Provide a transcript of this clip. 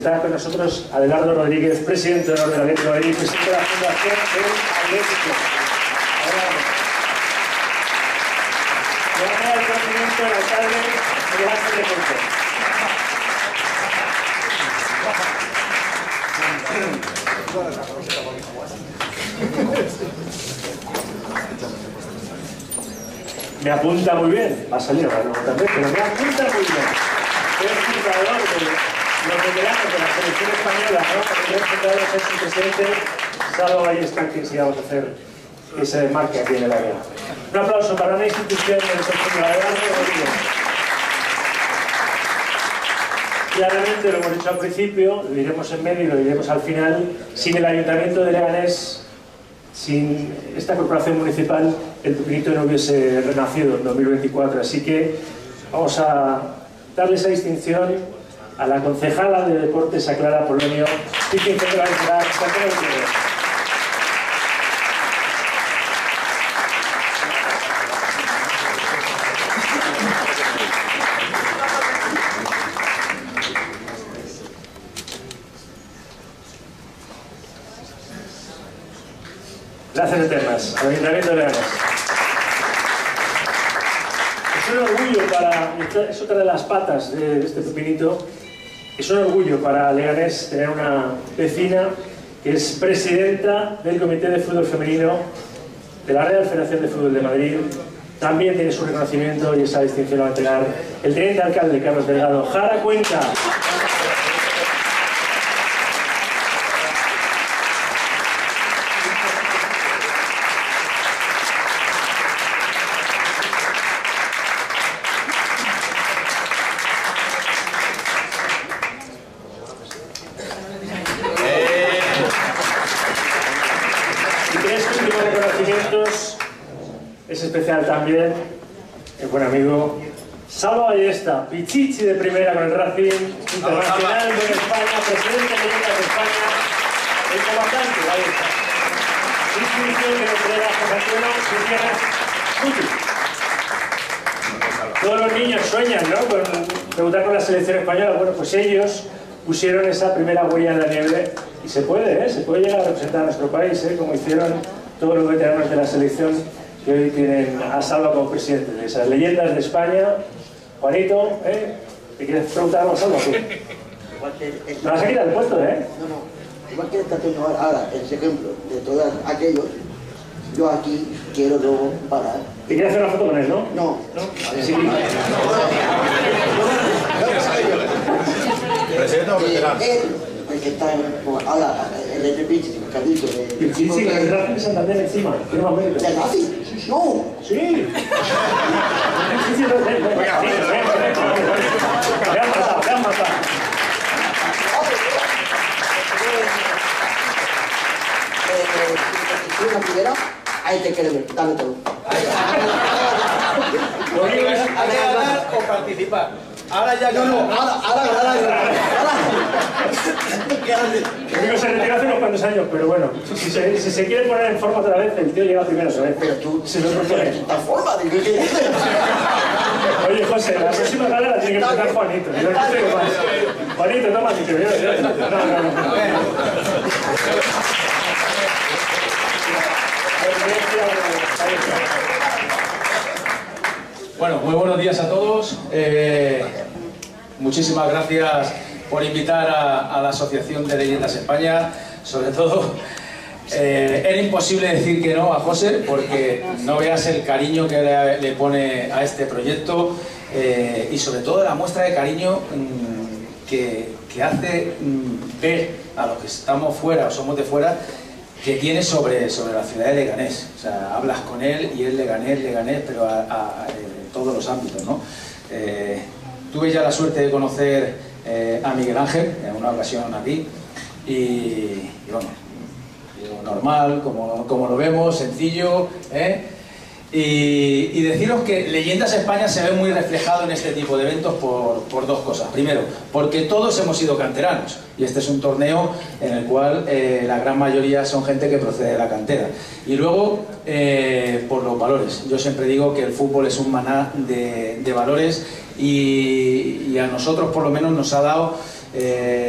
Está con nosotros Adelardo Rodríguez, presidente de Orden Atlético de Madrid, presidente de la Fundación del Atlético. Le va a dar el conocimiento al alcalde de Ángel de Porto. Me apunta muy bien, va a salir ahora luego también, pero me apunta muy bien. Es fundador de los veteranos de la selección española, ¿no? Porque el fundador es su presidente, Salvo Ballesta, que sí vamos a hacer ese marque aquí en el área. Un aplauso para una institución de nuestro señor Adelardo Rodríguez. Claramente, lo hemos dicho al principio, lo diremos en medio y lo diremos al final, sin el Ayuntamiento de Leganés, sin esta corporación municipal, el Tupinito no hubiese renacido en 2024. Así que vamos a darle esa distinción a la concejala de Deportes, a Clara Polonio, y que va a entrar. Gracias, Eternas, al Ayuntamiento de Leganés. Es un orgullo para, es otra de las patas de este Pepinito, es un orgullo para Leganés tener una vecina que es presidenta del Comité de Fútbol Femenino de la Real Federación de Fútbol de Madrid. También tiene su reconocimiento y esa distinción la va a entregar el teniente alcalde Carlos Delgado. Jara Cuenca. Es especial también el buen amigo Salvo Ballesta, Pichichi de primera con el Racing, internacional de España, presidente de Leyendas de España, el comandante Ballesta. Institución que nos trae la Todos los niños sueñan, ¿no?, con debutar con la selección española. Bueno, pues ellos pusieron esa primera huella en la nieve y se puede llegar a representar a nuestro país, como hicieron todos los veteranos de la selección que hoy tienen a Salva como presidente de esas Leyendas de España. Juanito, ¿te quieres preguntar algo a Salva? ¿Me vas a quitar el puesto, No, igual que está haciendo ahora ese ejemplo de todos aquellos, yo aquí quiero luego parar. ¿Te quieres hacer una foto con él, no? No. Sí. ¿Presidente o veterano? El que está ahora, el de Pichichi, el cabildo de... Pichichi, que el Racing de Santander encima. ¿Tiene más mérito? ¿El Racing? No. Sí. Pichichi, ven. Me han matado. Si una primera, ahí te quiero ver, dame todo. ¿Hay que ganar o participar? Ahora ya No, ahora. El único se retiró hace unos cuantos años, pero bueno, si se quiere poner en forma otra vez, el tío llega primero, ¿sabes? Pero tú, se lo propone. esta forma de que Oye, José, la próxima gala la tiene que presentar Juanito. Juanito, toma, que te veo. No. Bueno, muy buenos días a todos. Muchísimas gracias por invitar a la Asociación de Leyendas España. Sobre todo, era imposible decir que no a José, porque no veas el cariño que le pone a este proyecto y sobre todo la muestra de cariño que hace ver a los que estamos fuera o somos de fuera, que tiene sobre la ciudad de Leganés. O sea, hablas con él y él Leganés, pero en todos los ámbitos, ¿no? Tuve ya la suerte de conocer a Miguel Ángel en una ocasión aquí y bueno, normal, como lo vemos, sencillo, Y deciros que Leyendas España se ve muy reflejado en este tipo de eventos por dos cosas. Primero, porque todos hemos sido canteranos y este es un torneo en el cual la gran mayoría son gente que procede de la cantera. Y luego, por los valores. Yo siempre digo que el fútbol es un maná de valores y a nosotros por lo menos nos ha dado